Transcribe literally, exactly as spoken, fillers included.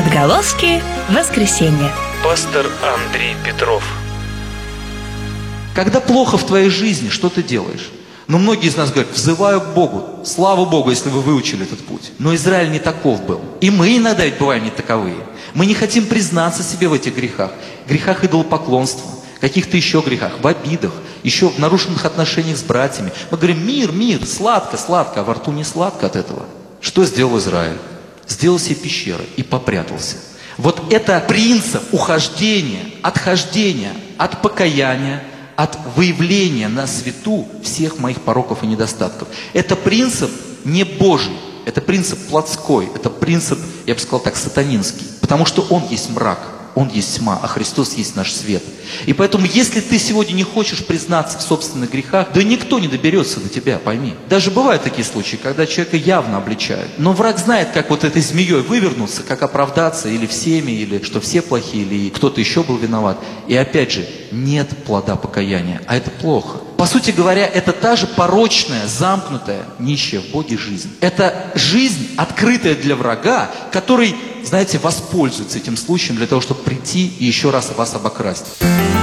Отголоски воскресенья. Пастор Андрей Петров. Когда плохо в твоей жизни, что ты делаешь? Но многие из нас говорят: взываю к Богу. Слава Богу, если вы выучили этот путь. Но Израиль не таков был. И мы иногда ведь бываем не таковые. Мы не хотим признаться себе в этих грехах. Грехах идолопоклонства, каких-то еще грехах, в обидах, еще в нарушенных отношениях с братьями. Мы говорим: мир, мир, сладко, сладко, а во рту не сладко от этого. Что сделал Израиль? Сделал себе пещеры и попрятался. Вот это принцип ухождения, отхождения от покаяния, от выявления на свету всех моих пороков и недостатков. Это принцип не Божий, это принцип плотской, это принцип, я бы сказал так, сатанинский. Потому что он есть мрак, он есть тьма, а Христос есть наш свет. И поэтому, если ты сегодня не хочешь признаться в собственных грехах, да никто не доберется до тебя, пойми. Даже бывают такие случаи, когда человека явно обличают. Но враг знает, как вот этой змеей вывернуться, как оправдаться или всеми, или что все плохие, или кто-то еще был виноват. И опять же, нет плода покаяния, а это плохо. По сути говоря, это та же порочная, замкнутая, нищая в Боге жизнь. Это жизнь, открытая для врага, который, знаете, воспользуется этим случаем для того, чтобы прийти и еще раз вас обокрасть.